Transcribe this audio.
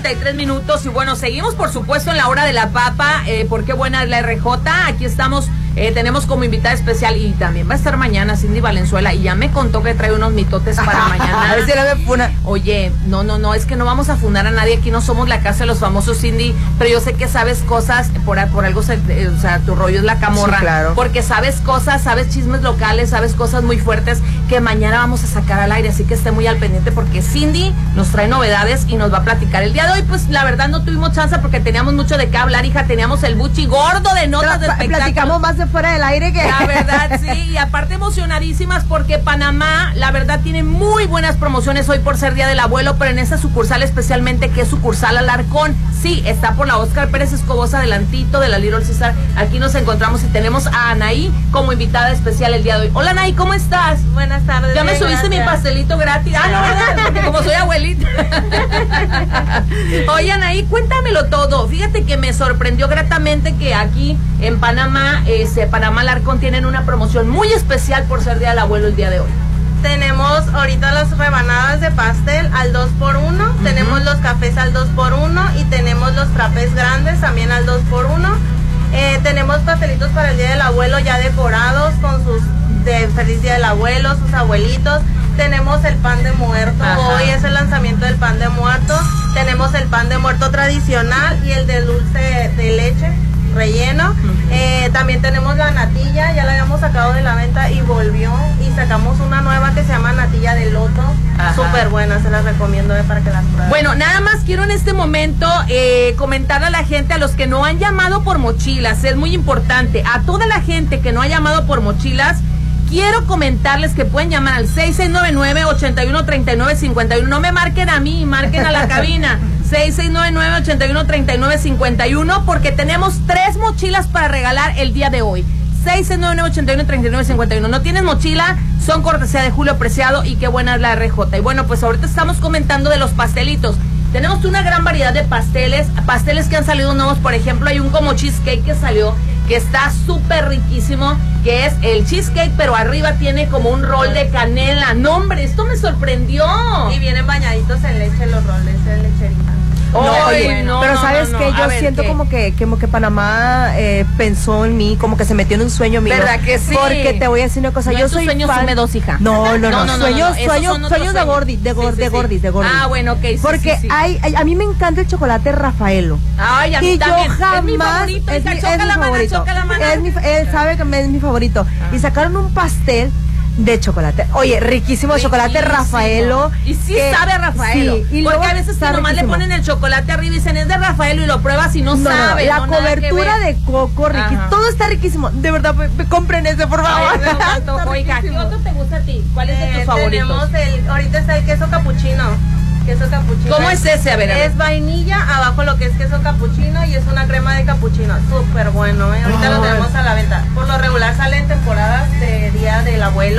9:33. Y bueno, seguimos por supuesto en la hora de la papa, porque buena es la RJ. Aquí estamos, tenemos como invitada especial y también va a estar mañana Cindy Valenzuela y ya me contó que trae unos mitotes para mañana. A ver si la me funa. Oye, no, es que no vamos a fundar a nadie, aquí no somos la casa de los famosos, Cindy, pero yo sé que sabes cosas, por algo, o sea, tu rollo es la camorra. Sí, claro. Porque sabes cosas, sabes chismes locales, sabes cosas muy fuertes que mañana vamos a sacar al aire, así que esté muy al pendiente porque Cindy nos trae novedades y nos va a platicar. El día de hoy, pues la verdad no tuvimos chance porque teníamos mucho de qué hablar, hija, teníamos el buchi gordo de notas de espectáculos. Platicamos más de fuera del aire que... La verdad, sí, y aparte emocionadísimas porque Panamá, la verdad, tiene muy buenas promociones hoy por ser Día del Abuelo, pero en esta sucursal especialmente, que es sucursal Alarcón, sí, está por la Óscar Pérez Escobosa, adelantito de la Little César. Aquí nos encontramos y tenemos a Anaí como invitada especial el día de hoy. Hola, Anaí, ¿cómo estás? Buenas tardes. Ya me subiste mi pastelito gratis. Ah, no, ¿verdad? Porque como soy abuelita. Oye, Anaí, cuéntamelo todo. Fíjate que me sorprendió gratamente que aquí en Panamá, Panamá Alarcón tienen una promoción muy especial por ser Día del Abuelo el día de hoy. Tenemos ahorita las rebanadas de pastel al 2x1, tenemos los cafés al 2x1 y tenemos los frappés grandes también al 2x1. Tenemos pastelitos para el Día del Abuelo ya decorados con sus de Feliz Día del Abuelo, sus abuelitos. Tenemos el pan de muerto. Ajá. Hoy es el lanzamiento del pan de muerto. Tenemos el pan de muerto tradicional y el de dulce de leche relleno. También tenemos la natilla, ya la habíamos sacado de la venta y volvió, y sacamos una nueva que se llama natilla de loto. Súper buena, se las recomiendo para que las prueben. Bueno, nada más quiero en este momento comentar a la gente, a los que no han llamado por mochilas, es muy importante, a toda la gente que no ha llamado por mochilas, quiero comentarles que pueden llamar al 6699-813951. No me marquen a mí, marquen a la cabina. 6699-813951, porque tenemos 3 mochilas para regalar el día de hoy. 6699-813951. No tienes mochila, son cortesía de Julio Preciado y qué buena es la RJ. Y bueno, pues ahorita estamos comentando de los pastelitos. Tenemos una gran variedad de pasteles que han salido nuevos. Por ejemplo, hay un como cheesecake que salió, que está súper riquísimo, que es el cheesecake, pero arriba tiene como un rol de canela. No, hombre, esto me sorprendió. Y vienen bañaditos en leche los roles, en lecherita. Pero sabes que yo siento como que Panamá pensó en mí, como que se metió en un sueño mío. ¿Verdad que sí? Porque te voy a decir una cosa, yo soy sueños húmedos, hija. No, sueños de gordis. Ah, bueno, ok, sí. Porque sí. a mí me encanta el chocolate Rafaelo. Ay, a mí y también. Yo jamás, es mi favorito, es mi favorito. Él sabe que es mi favorito. Y sacaron un pastel de chocolate. Oye, riquísimo chocolate Rafaelo. Y sí sabe a Rafaelo. Sí, y porque a veces que nomás le ponen el chocolate arriba y dicen es de Rafaelo y lo pruebas y no sabe. La cobertura de coco, riquísimo. Todo está riquísimo. De verdad, compren ese, por favor. Oiga, ¿qué otro te gusta a ti? ¿Cuál es de tus favoritos? Ahorita está el queso capuchino. ¿Cómo es ese? A ver. Es vainilla, abajo lo que es queso capuchino y es una crema de capuchino. Súper bueno, Ahorita lo tenemos a la venta. Por lo regular salen temporadas de Día del Abuelo.